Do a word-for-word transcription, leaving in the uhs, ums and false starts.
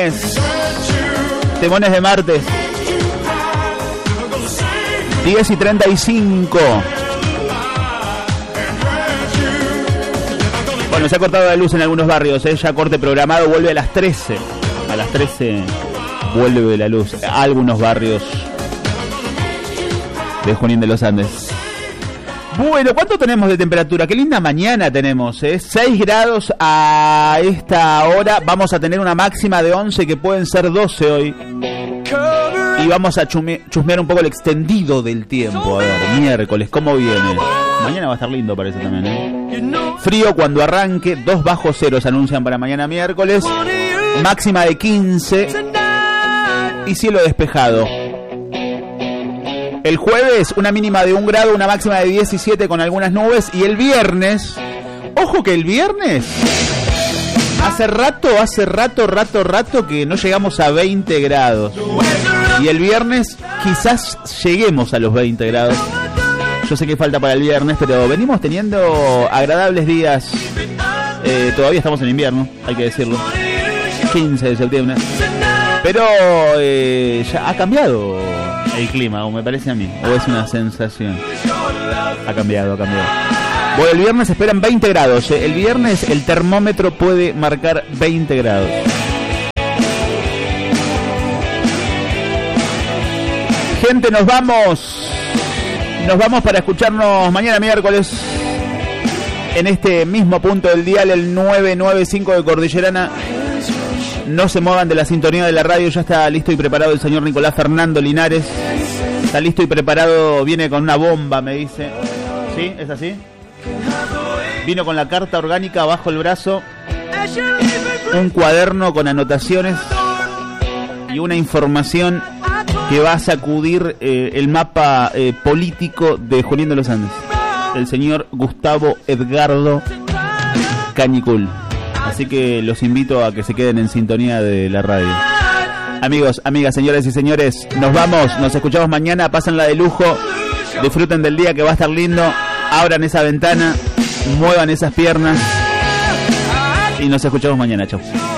Temones de martes. diez y treinta y cinco. Bueno, se ha cortado la luz en algunos barrios, ¿eh? Ya corte programado, vuelve a las trece. A las trece vuelve la luz a algunos barrios de Junín de los Andes. Bueno, ¿cuánto tenemos de temperatura? Qué linda mañana tenemos, ¿eh? seis grados a esta hora. Vamos a tener una máxima de once, que pueden ser doce hoy. Y vamos a chume- chusmear un poco el extendido del tiempo. A ver, miércoles, ¿cómo viene? Mañana va a estar lindo, parece también, ¿eh? Frío cuando arranque, dos bajo cero se anuncian para mañana miércoles. Máxima de quince y cielo despejado. El jueves, una mínima de un grado, una máxima de diecisiete con algunas nubes. Y el viernes, ojo que el viernes, hace rato, hace rato, rato, rato que no llegamos a veinte grados. Y el viernes quizás lleguemos a los veinte grados. Yo sé que falta para el viernes, pero venimos teniendo agradables días. Eh, todavía estamos en invierno, hay que decirlo. quince de septiembre. Pero eh, ya ha cambiado el clima, o me parece a mí, o es una sensación. Ha cambiado, ha cambiado. Bueno, el viernes esperan veinte grados. ¿eh? El viernes el termómetro puede marcar veinte grados. Gente, nos vamos. Nos vamos para escucharnos mañana miércoles en este mismo punto del dial, el nueve noventa y cinco de Cordillerana. No se muevan de la sintonía de la radio. Ya está listo y preparado el señor Nicolás Fernando Linares. Está listo y preparado. Viene con una bomba, me dice. ¿Sí? ¿Es así? Vino con la carta orgánica bajo el brazo, un cuaderno con anotaciones y una información que va a sacudir eh, el mapa eh, político de Junín de los Andes. El señor Gustavo Edgardo Cañicul. Así que los invito a que se queden en sintonía de la radio. Amigos, amigas, señoras y señores, nos vamos, nos escuchamos mañana. Pásenla de lujo, disfruten del día que va a estar lindo. Abran esa ventana, muevan esas piernas y nos escuchamos mañana. Chau.